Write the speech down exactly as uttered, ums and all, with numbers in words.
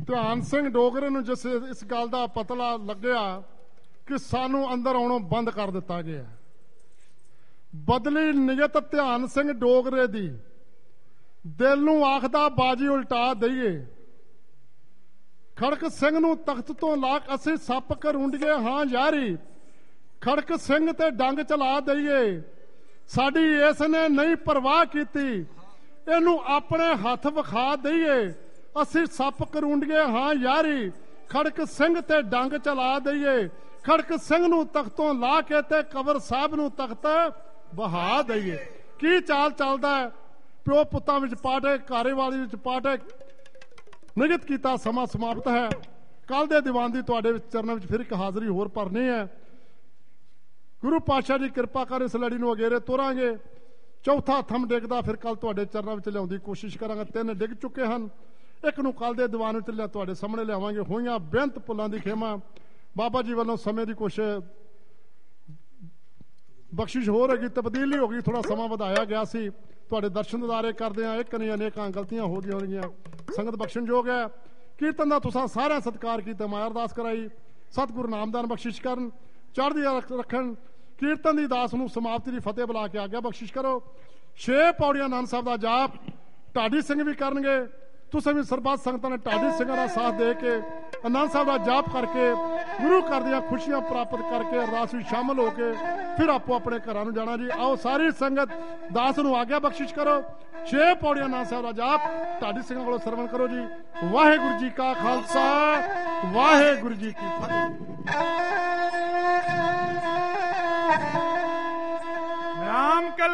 ਧਿਆਨ ਸਿੰਘ ਡੋਗਰੇ ਨੂੰ ਜਿਸ ਇਸ ਗੱਲ ਦਾ ਪਤਾ ਲੱਗਿਆ ਕਿ ਸਾਨੂੰ ਅੰਦਰ ਆਉਣੋਂ ਬੰਦ ਕਰ ਦਿੱਤਾ ਗਿਆ, ਬਦਲੀ ਨਿਯਤ ਧਿਆਨ ਸਿੰਘ ਡੋਗਰੇ ਦੀ, ਦਿਲ ਨੂੰ ਆਖਦਾ ਬਾਜੀ ਉਲਟਾ ਦਈਏ। ਖੜਕ ਸਿੰਘ ਨੂੰ ਤਖਤ ਤੋਂ ਲਾਕ ਅਸੀਂ ਸੱਪ ਕਰੂੰਡੀਏ ਹਾਂ ਯਾਰੀ, ਖੜਕ ਸਿੰਘ ਤੇ ਡੰਗ ਚਲਾ ਦਈਏ। ਸਾਡੀ ਇਸ ਨੇ ਨਹੀਂ ਪਰਵਾਹ ਕੀਤੀ, ਇਹਨੂੰ ਆਪਣੇ ਹੱਥ ਵਿਖਾ ਦਈਏ। ਅਸੀਂ ਸੱਪ ਕਰੂੰਡੀਏ ਹਾਂ ਯਾਰੀ, ਖੜਕ ਸਿੰਘ ਤੇ ਡੰਗ ਚਲਾ ਦਈਏ। ਖੜਕ ਸਿੰਘ ਨੂੰ ਤਖਤੋਂ ਲਾ ਕੇ ਤੇ ਕਬਰ ਸਾਹਿਬ ਨੂੰ ਤਖਤ ਬਹਾ ਦਈਏ। ਕੀ ਚਾਲ ਚੱਲਦਾ ਹੈ? ਪਿਓ ਪੁੱਤਾਂ ਵਿੱਚ ਪਾਟੇ, ਘਾਰੇਵਾਲੀ ਵਿੱਚ ਪਾਟੇ। ਨਿਯਤ ਕੀਤਾ ਸਮਾਂ ਸਮਾਪਤ ਹੈ। ਕੱਲ ਦੇ ਦੀਵਾਨ ਦੀ ਤੁਹਾਡੇ ਵਿੱਚ ਚਰਨਾਂ ਵਿੱਚ ਫਿਰ ਇੱਕ ਹਾਜ਼ਰੀ ਹੋਰ ਭਰਨੀ ਹੈ। ਗੁਰੂ ਪਾਤਸ਼ਾਹ ਜੀ ਕਿਰਪਾ ਕਰ ਇਸ ਲੜੀ ਨੂੰ ਅਗੇਰੇ ਤੋਰਾਂਗੇ। ਚੌਥਾ ਥੰਮ ਡਿੱਗਦਾ ਫਿਰ ਕੱਲ ਤੁਹਾਡੇ ਚਰਨਾਂ ਵਿੱਚ ਲਿਆਉਣ ਦੀ ਕੋਸ਼ਿਸ਼ ਕਰਾਂਗੇ। ਤਿੰਨ ਡਿੱਗ ਚੁੱਕੇ ਹਨ, ਇੱਕ ਨੂੰ ਕੱਲ ਦੇ ਦੀਵਾਨ ਵਿੱਚ ਲਿਆ ਤੁਹਾਡੇ ਸਾਹਮਣੇ ਲਿਆਵਾਂਗੇ। ਹੋਈਆਂ ਬੇਅੰਤ ਪੁੱਲਾਂ ਦੀ ਖੇਮਾ ਬਾਬਾ ਜੀ ਵੱਲੋਂ ਸਮੇਂ ਦੀ ਕੁਛ ਬਖਸ਼ਿਸ਼ ਹੋ ਰਹੀ, ਤਬਦੀਲੀ ਹੋ ਗਈ, ਥੋੜਾ ਸਮਾਂ ਵਧਾਇਆ ਗਿਆ ਸੀ। ਤੁਹਾਡੇ ਦਰਸ਼ਨ ਦਿਦਾਰੇ ਕਰਦੇ ਆ, ਇੱਕ ਨਹੀਂ ਅਨੇਕਾਂ ਗਲਤੀਆਂ ਹੋ ਗਈਆਂ ਹੋਣਗੀਆਂ, ਸੰਗਤ ਬਖਸ਼ਣਯੋਗ ਹੈ। ਕੀਰਤਨ ਦਾ ਤੁਸੀਂ ਸਾਰਿਆਂ ਸਤਿਕਾਰ ਕੀਤਾ, ਮਾਇਆ ਅਰਦਾਸ ਕਰਾਈ। ਸਤਿਗੁਰੂ ਨਾਮਦਾਨ ਬਖਸ਼ਿਸ਼ ਕਰਨ, ਚੜ੍ਹਦੀ ਰੱਖਣ। ਕੀਰਤਨ ਦੀ ਦਾਸ ਨੂੰ ਸਮਾਪਤੀ ਦੀ ਫਤਿਹ ਬੁਲਾ ਕੇ ਆਗਿਆ ਬਖਸ਼ਿਸ਼ ਕਰੋ। ਛੇ ਪੌੜੀਆਂ ਆਨੰਦ ਸਾਹਿਬ ਦਾ ਜਾਪ ਢਾਡੀ ਸਿੰਘ ਵੀ ਕਰਨਗੇ। ਤੁਸੀਂ ਵੀ ਸਰਬੱਤ ਸੰਗਤਾਂ ਨੇ ਢਾਡੀ ਸਿੰਘਾਂ ਦਾ ਸਾਥ ਦੇ ਕੇ ਆਨੰਦ ਸਾਹਿਬ ਦਾ ਜਾਪ ਕਰਕੇ ਗੁਰੂ ਘਰ ਦੀਆਂ ਖੁਸ਼ੀਆਂ ਪ੍ਰਾਪਤ ਕਰਕੇ ਅਰਦਾਸ ਵਿੱਚ ਸ਼ਾਮਲ ਹੋ ਕੇ ਫਿਰ ਆਪੋ ਆਪਣੇ ਘਰਾਂ ਨੂੰ ਜਾਣਾ ਜੀ। ਆਓ ਸਾਰੀ ਸੰਗਤ ਦਾਸ ਨੂੰ ਆਗਿਆ ਬਖਸ਼ਿਸ਼ ਕਰੋ। ਛੇ ਪੌੜੀਆਂ ਆਨੰਦ ਸਾਹਿਬ ਦਾ ਜਾਪ ਢਾਡੀ ਸਿੰਘਾਂ ਕੋਲੋਂ ਸਰਵਣ ਕਰੋ ਜੀ। ਵਾਹਿਗੁਰੂ ਜੀ ਕਾ ਖਾਲਸਾ, ਵਾਹਿਗੁਰੂ ਜੀ ਕੀ ਫਤਿਹ। ਰਾਮ ਕਲ